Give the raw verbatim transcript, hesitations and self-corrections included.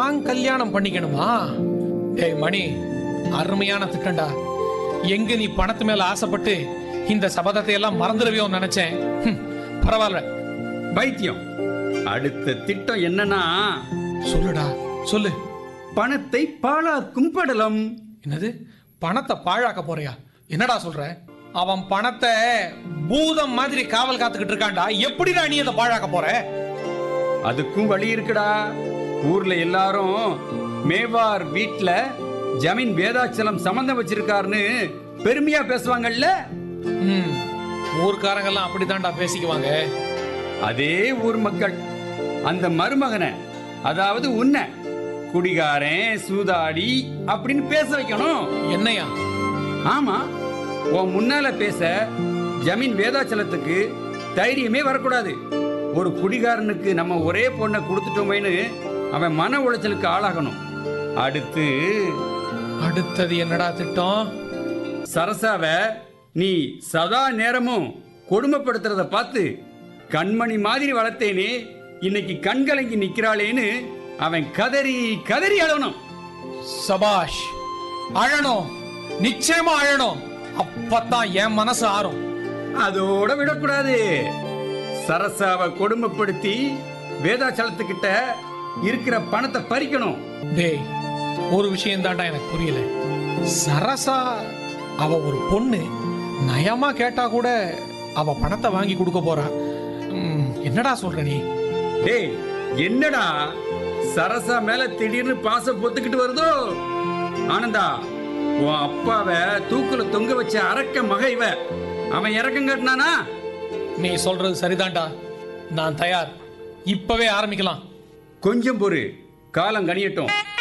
நான் கல்யாணம் பண்ணிக்கணுமா? டேய் மணி, அருமையான திட்டம்டா. எங்க நீ பணத்து மேல ஆசைப்பட்டு இந்த சபதத்தை எல்லாம் மறந்துடுவியோன்னு நினைச்சேன். பரவாயில்ல. பைத்தியம், அடுத்த திட்டம் என்னன்னா, சொல்லுடா சொல்லு. பணத்தை பாழாக்கும் படலம். என்னது, பணத்தை பாழாக்க போறியா? என்னடா சொல்ற? அவன் பணத்தை பூதம் மாதிரி காவல் காத்துக்கிட்டு இருக்கான்டா. எப்படிடா நீ அதை பாழாக்க போற? அதுக்கும் வழி இருக்குடா. ஊர்ல எல்லாரும் மேவார் வீட்ல ஜமீன் வேதாச்சலம் சம்பந்தம் வச்சிருக்காருன்னு பெருமையா பேசுவாங்கல்ல. ம், ஊர்க்காரங்க எல்லாம் அப்படித்தான்டா பேசிக்குவாங்க. அதே ஊர் மக்கள் அந்த மருமகனை, அதாவது உன்னை, குடிகாரன் சூதாடி அப்படின்னு பேச வைக்கணும். என்னையா? ஆமா, உன் முன்னால பேச ஜமீன் வேதாச்சலத்துக்கு தைரியமே வரக்கூடாது. ஒரு குடிகாரனுக்கு நம்ம ஒரே பொண்ணை கொடுத்துட்டோமேனு அவன் மன உளைச்சலுக்கு ஆளாகணும். அடுத்து அடுத்தது என்னடா திட்டம்? சரசாவ நீ சதா நேரமும் கொடுமைப்படுத்துறத பார்த்து கண்மணி மாதிரி வளர்த்தேனே, இன்னைக்கு கண்கலங்கி நிக்கிறாளேன்னு அவன் கதறி கதறி அழணும். சபாஷ், அழணும், நிச்சயமா அழணும். அப்பதான் என் மனசு ஆறும். அதோட விடக்கூடாது. சரசாவை கொடுமைப்படுத்தி வேதாச்சலத்துக்கிட்ட இருக்கிற பணத்தை பறிக்கணும். டேய், ஒரு விஷயம் தான்டா எனக்கு புரியல. சரசா அவ ஒரு பொண்ணு, நயமா கேட்டா கூட அவ பணத்தை வாங்கி கொடுக்க போறா. ம், என்னடா சொல்ற நீ? டேய், என்னடா சரசா மேல திடீர்னு பாசம் பொத்துக்கிட்டு வருதோ? ஆனந்தா, உன் அப்பாவை தூக்குல தொங்க வச்ச அரக்க மக இவ. அவன் இறக்கம் கட்டினானா? நீ சொல்றது சரிதான்டா, நான் தயார். இப்பவே ஆரம்பிக்கலாம். கொஞ்சம் பொறு, காலம் கணியட்டும்.